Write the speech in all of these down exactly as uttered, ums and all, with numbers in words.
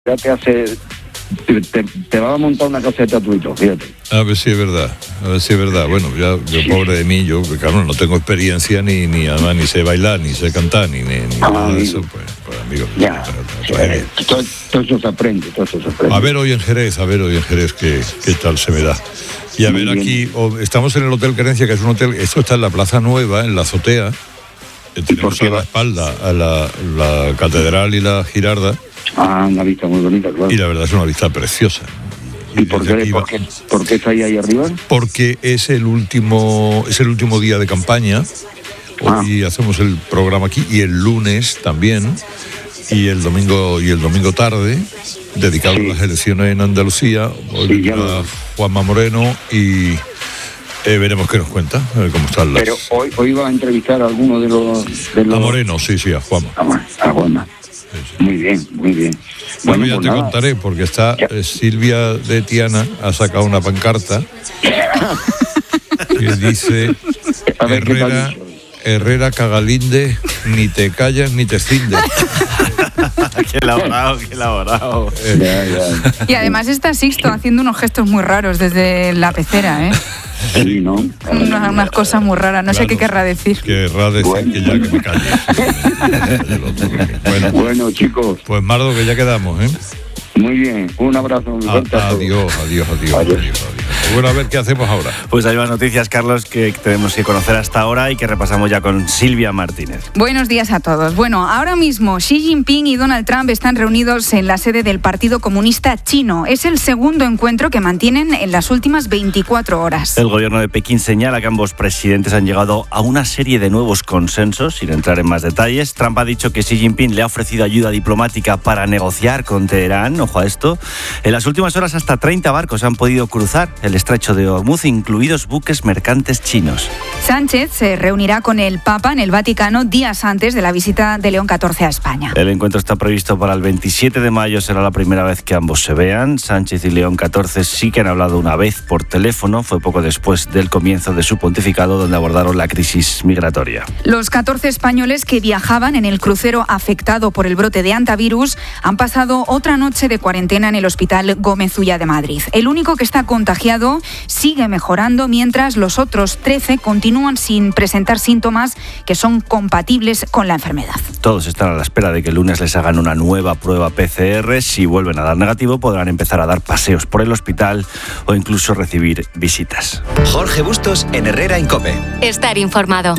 ya te hace... Te, te, te va a montar una caseta a tu hijo, fíjate. A ver si es verdad, a ver si es verdad. Bueno, ya, yo pobre de mí, yo, claro, no tengo experiencia, ni, ni además ni sé bailar, ni sé cantar, ni, ni, ni ah, nada de eso, pues, pues amigo. Ya, eh, todo, todo eso se aprende, todo eso se aprende. A ver hoy en Jerez, a ver hoy en Jerez qué, qué tal se me da. Y a Muy ver bien. Aquí, oh, estamos en el Hotel Querencia, que es un hotel, esto está en la Plaza Nueva, en la azotea, que tenemos a la espalda a la, la Catedral y la Girarda. Ah, una vista muy bonita, claro. Y la verdad es una vista preciosa. ¿Y, ¿Y por qué, por, qué, por qué está ahí, ahí arriba? Porque es el último es el último día de campaña. Hoy ah. hacemos el programa aquí y el lunes también y el domingo y el domingo tarde dedicado sí. a las elecciones en Andalucía. Hoy sí, a lo... Juanma Moreno y eh, veremos qué nos cuenta, a ver cómo están las. Pero hoy hoy va a entrevistar a alguno de los de los. A Moreno, sí, sí, a Juanma. A, a Juanma. Sí, sí. Muy bien, muy bien. Bueno, bueno ya pues te nada. contaré, porque está eh, Silvia de Tiana, ha sacado una pancarta que dice Herrera, Herrera Cagalinde, ni te callas ni te cindes. Qué elaborado, qué elaborado. Eh, ya, ya. Y además está Sixto haciendo unos gestos muy raros desde la pecera, ¿eh? Sí, ¿no? Unas, unas cosas muy raras, no claro, sé qué querrá decir. Querrá decir bueno. que ya que me calle. bueno, bueno, chicos. Pues Mardo, que ya quedamos, ¿eh? Muy bien, un abrazo. Un a, adiós, adiós, adiós, adiós, adiós, adiós. Bueno, a ver qué hacemos ahora. Pues hay más noticias, Carlos, que tenemos que conocer hasta ahora y que repasamos ya con Silvia Martínez. Buenos días a todos. Bueno, ahora mismo Xi Jinping y Donald Trump están reunidos en la sede del Partido Comunista Chino. Es el segundo encuentro que mantienen en las últimas veinticuatro horas. El gobierno de Pekín señala que ambos presidentes han llegado a una serie de nuevos consensos, sin entrar en más detalles. Trump ha dicho que Xi Jinping le ha ofrecido ayuda diplomática para negociar con Teherán. Ojo a esto. En las últimas horas hasta treinta barcos han podido cruzar el estrecho de Hormuz, incluidos buques mercantes chinos. Sánchez se reunirá con el Papa en el Vaticano días antes de la visita de León catorce a España. El encuentro está previsto para el veintisiete de mayo, será la primera vez que ambos se vean. Sánchez y León catorce sí que han hablado una vez por teléfono, fue poco después del comienzo de su pontificado, donde abordaron la crisis migratoria. Los catorce españoles que viajaban en el crucero afectado por el brote de hantavirus han pasado otra noche de cuarentena en el Hospital Gómez Ulla de Madrid. El único que está contagiado sigue mejorando, mientras los otros trece continúan sin presentar síntomas que son compatibles con la enfermedad. Todos están a la espera de que el lunes les hagan una nueva prueba P C R. Si vuelven a dar negativo, podrán empezar a dar paseos por el hospital o incluso recibir visitas. Jorge Bustos en Herrera en COPE. Estar informado.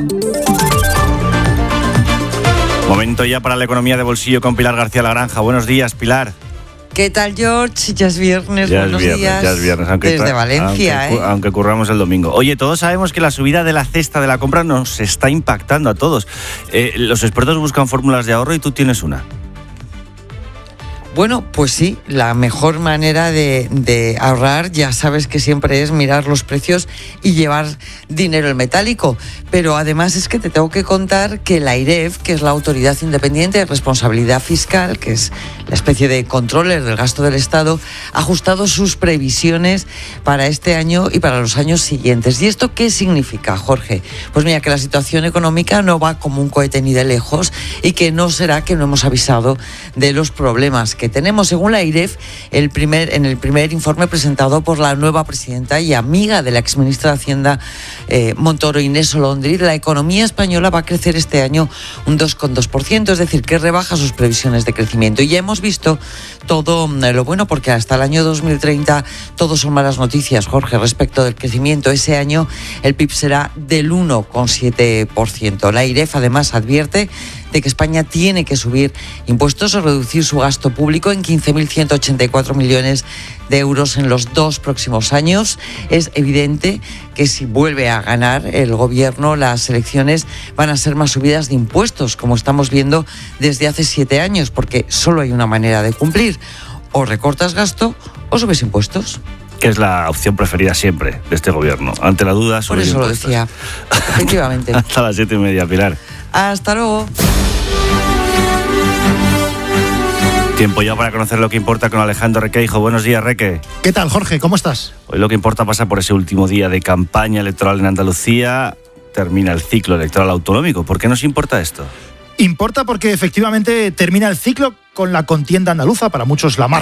Momento ya para la economía de bolsillo con Pilar García Lagranja. Buenos días, Pilar. ¿Qué tal, George? Ya es viernes, ya buenos es viernes, días. Ya es viernes, aunque desde tra- Valencia, aunque, ¿eh? Aunque curramos el domingo. Oye, todos sabemos que la subida de la cesta de la compra nos está impactando a todos. Eh, los expertos buscan fórmulas de ahorro y tú tienes una. Bueno, pues sí, la mejor manera de, de ahorrar, ya sabes que siempre es mirar los precios y llevar dinero en metálico. Pero además es que te tengo que contar que la AIREF, que es la Autoridad Independiente de Responsabilidad Fiscal, que es la especie de controller del gasto del Estado, ha ajustado sus previsiones para este año y para los años siguientes. ¿Y esto qué significa, Jorge? Pues mira, que la situación económica no va como un cohete ni de lejos y que no será que no hemos avisado de los problemas que tenemos. Según la AIREF, el primer, en el primer informe presentado por la nueva presidenta y amiga de la exministra de Hacienda, eh, Montoro, Inés Olondri, la economía española va a crecer este año un dos coma dos por ciento, es decir, que rebaja sus previsiones de crecimiento. Y ya hemos visto todo lo bueno, porque hasta el año dos mil treinta todo son malas noticias, Jorge, respecto del crecimiento. Ese año el P I B será del uno coma siete por ciento. La AIREF además advierte de que España tiene que subir impuestos o reducir su gasto público en quince mil ciento ochenta y cuatro millones de euros en los dos próximos años. Es evidente que si vuelve a ganar el gobierno, las elecciones van a ser más subidas de impuestos, como estamos viendo desde hace siete años, porque solo hay una manera de cumplir: o recortas gasto o subes impuestos. Que es la opción preferida siempre de este gobierno. Ante la duda, por eso lo decía. Efectivamente. Hasta las siete y media, Pilar. Hasta luego. Tiempo ya para conocer lo que importa con Alejandro Requeijo. Buenos días, Reque. ¿Qué tal, Jorge? ¿Cómo estás? Hoy lo que importa pasa por ese último día de campaña electoral en Andalucía. Termina el ciclo electoral autonómico. ¿Por qué nos importa esto? Importa porque efectivamente termina el ciclo con la contienda andaluza, para muchos la más